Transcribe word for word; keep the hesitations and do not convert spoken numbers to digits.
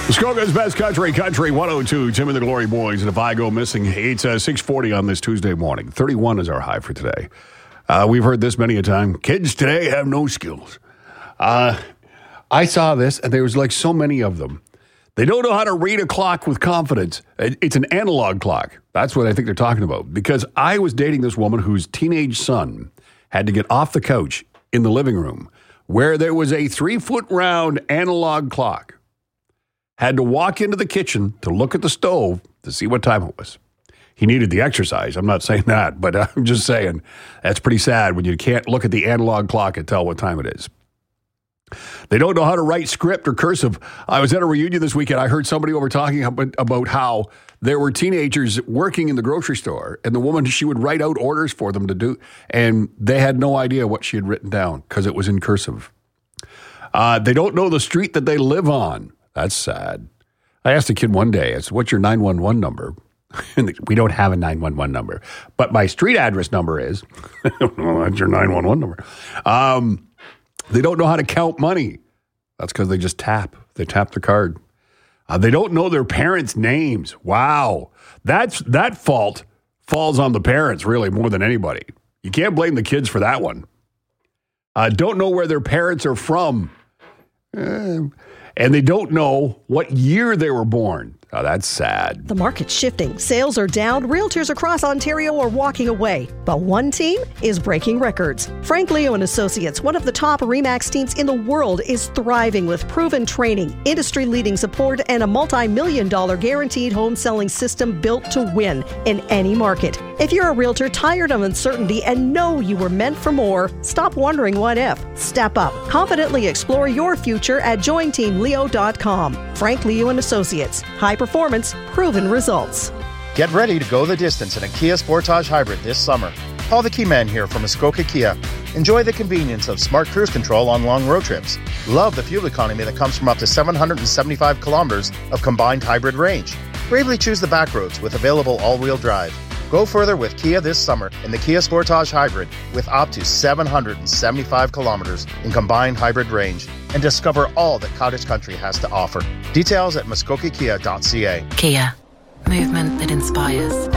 Muskoka's Best Country, Country one oh two, Tim and the Glory Boys. And if I go missing, it's uh, six forty on this Tuesday morning. thirty-one is our high for today. Uh, we've heard this many a time. Kids today have no skills. Uh, I saw this, and there was like so many of them. They don't know how to read a clock with confidence. It's an analog clock. That's what I think they're talking about. Because I was dating this woman whose teenage son had to get off the couch in the living room where there was a three-foot round analog clock. Had to walk into the kitchen to look at the stove to see what time it was. He needed the exercise. I'm not saying that, but I'm just saying that's pretty sad when you can't look at the analog clock and tell what time it is. They don't know how to write script or cursive. I was at a reunion this weekend. I heard somebody over talking about how there were teenagers working in the grocery store, and the woman, she would write out orders for them to do, and they had no idea what she had written down because it was in cursive. Uh, they don't know the street that they live on. That's sad. I asked a kid one day, I said, what's your nine one one number? And we don't have a nine one one number, but my street address number is. Well, that's your nine one one number. Um, they don't know how to count money. That's because they just tap. They tap the card. Uh, they don't know their parents' names. Wow. That's that fault falls on the parents, really, more than anybody. You can't blame the kids for that one. Uh, don't know where their parents are from. Uh, And they don't know what year they were born. Oh, that's sad. The market's shifting. Sales are down. Realtors across Ontario are walking away. But one team is breaking records. Frank Leo and Associates, one of the top RE/MAX teams in the world, is thriving with proven training, industry-leading support, and a multi-million dollar guaranteed home selling system built to win in any market. If you're a realtor tired of uncertainty and know you were meant for more, stop wondering what if. Step up. Confidently explore your future at join team leo dot com. Frank Leo and Associates. High performance, proven results. Get ready to go the distance in a Kia Sportage Hybrid this summer. Paul the Key Man here from Muskoka Kia. Enjoy the convenience of smart cruise control on long road trips. Love the fuel economy that comes from up to seven hundred seventy-five kilometers of combined hybrid range. Bravely choose the back roads with available all-wheel drive. Go further with Kia this summer in the Kia Sportage Hybrid with up to seven hundred seventy-five kilometers in combined hybrid range and discover all that Cottage Country has to offer. Details at muskoka kia dot c a. Kia. Movement that inspires.